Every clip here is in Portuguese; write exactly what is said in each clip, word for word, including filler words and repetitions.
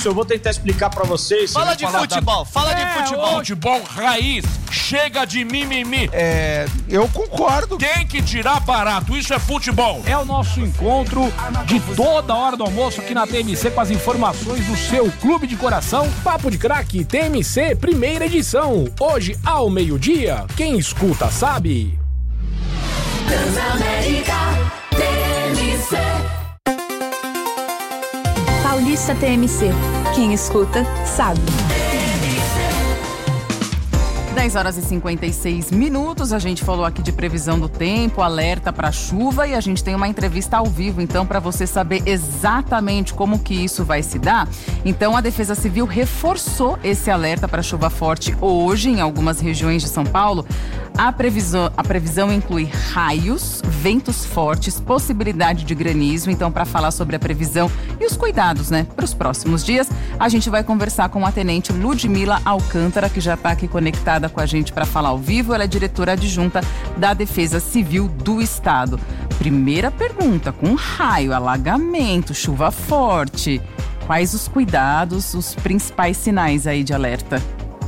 eu vou tentar explicar pra vocês. Fala de futebol, da... fala de é, futebol. Futebol raiz, chega de mimimi. É, eu concordo. Tem que tirar barato, isso é futebol. É o nosso encontro de toda hora do almoço aqui na T M C com as informações do seu clube de coração. Papo de Craque T M C, primeira edição. Hoje, ao meio-dia, quem escuta sabe. Transamérica T M C. Paulista T M C. Quem escuta, sabe. dez horas e cinquenta e seis minutos, a gente falou aqui de previsão do tempo, alerta para chuva e a gente tem uma entrevista ao vivo, então, para você saber exatamente como que isso vai se dar. Então, a Defesa Civil reforçou esse alerta para chuva forte hoje em algumas regiões de São Paulo. A previsão, a previsão inclui raios, ventos fortes, possibilidade de granizo. Então, para falar sobre a previsão e os cuidados, né, para os próximos dias, a gente vai conversar com a tenente Ludmila Alcântara, que já está aqui conectada com a gente para falar ao vivo. Ela é diretora adjunta da Defesa Civil do Estado. Primeira pergunta, com raio, alagamento, chuva forte, quais os cuidados, os principais sinais aí de alerta?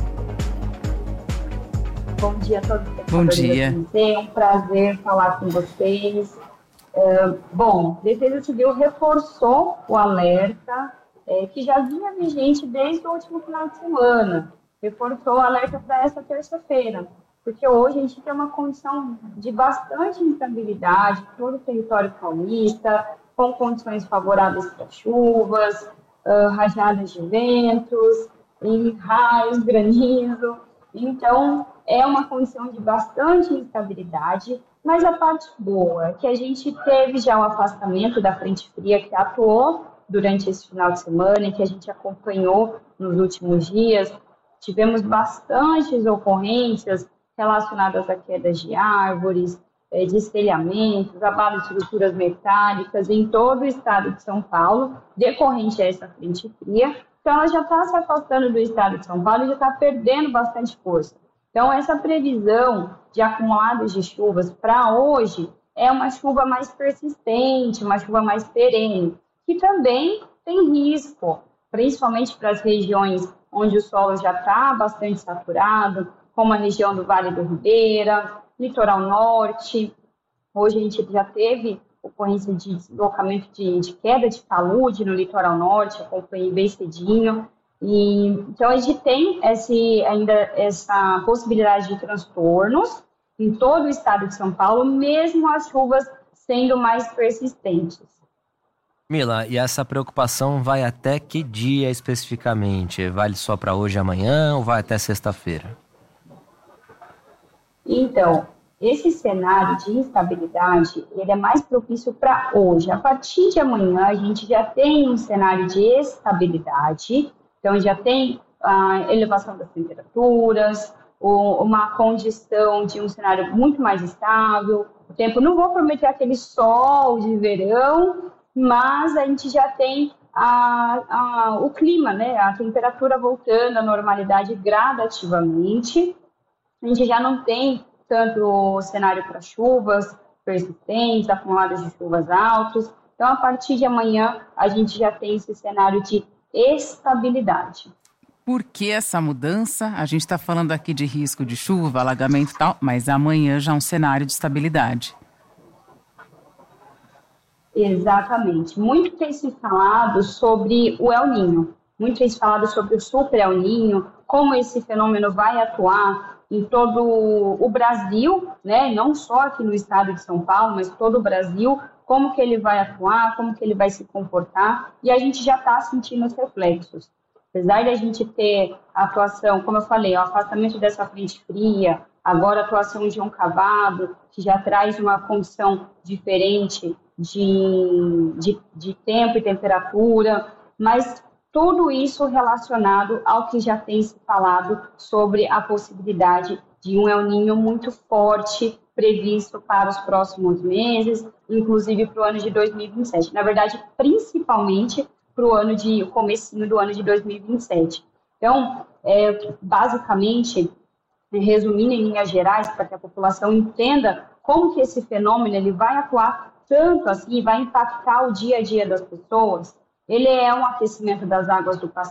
Bom dia a todos. Bom dia. É um prazer falar com vocês. Uh, bom, a Defesa Civil reforçou o alerta é, que já vinha vigente desde o último final de semana. Reforçou o alerta para essa terça-feira, porque hoje a gente tem uma condição de bastante instabilidade em todo o território paulista, com condições favoráveis para chuvas, uh, rajadas de ventos, e raios, granizo. Então, é uma condição de bastante instabilidade, mas a parte boa é que a gente teve já o afastamento da frente fria que atuou durante esse final de semana e que a gente acompanhou nos últimos dias. Tivemos bastantes ocorrências relacionadas a quedas de árvores, de estelhamentos, abalo de estruturas metálicas em todo o estado de São Paulo, decorrente a essa frente fria. Então, ela já está se afastando do estado de São Paulo e já está perdendo bastante força. Então, essa previsão de acumulados de chuvas para hoje é uma chuva mais persistente, uma chuva mais perene, que também tem risco, principalmente para as regiões onde o solo já está bastante saturado, como a região do Vale do Ribeira, litoral norte. Hoje a gente já teve ocorrência de deslocamento de, de queda de talude no litoral norte, acompanhei bem cedinho. E, então, a gente tem esse, ainda essa possibilidade de transtornos em todo o estado de São Paulo, mesmo as chuvas sendo mais persistentes. Mila, e essa preocupação vai até que dia especificamente? Vale só para hoje e amanhã ou vai até sexta-feira? Então, esse cenário de instabilidade, ele é mais propício para hoje. A partir de amanhã, a gente já tem um cenário de estabilidade. Então, já tem a elevação das temperaturas, uma condição de um cenário muito mais estável. O tempo, não vou prometer aquele sol de verão, mas a gente já tem a, a, o clima, né? A temperatura voltando à normalidade gradativamente. A gente já não tem tanto cenário para chuvas persistentes, acumulados de chuvas altos. Então, a partir de amanhã, a gente já tem esse cenário de estabilidade. Por que essa mudança? A gente está falando aqui de risco de chuva, alagamento e tal, mas amanhã já é um cenário de estabilidade. Exatamente. Muito tem se falado sobre o El Niño, muito tem se falado sobre o Super El Niño, como esse fenômeno vai atuar em todo o Brasil, né? Não só aqui no estado de São Paulo, mas todo o Brasil, como que ele vai atuar, como que ele vai se comportar, e a gente já está sentindo os reflexos. Apesar de a gente ter a atuação, como eu falei, o afastamento dessa frente fria, agora a atuação de um cavado, que já traz uma condição diferente de, de, de tempo e temperatura, mas tudo isso relacionado ao que já tem se falado sobre a possibilidade de um El Niño muito forte previsto para os próximos meses, inclusive para o ano de dois mil e vinte e sete. Na verdade, principalmente para o ano de, o comecinho do ano de dois mil e vinte e sete. Então, é, basicamente, resumindo em linhas gerais, para que a população entenda como que esse fenômeno ele vai atuar tanto assim, vai impactar o dia a dia das pessoas, ele é um aquecimento das águas do Pacífico,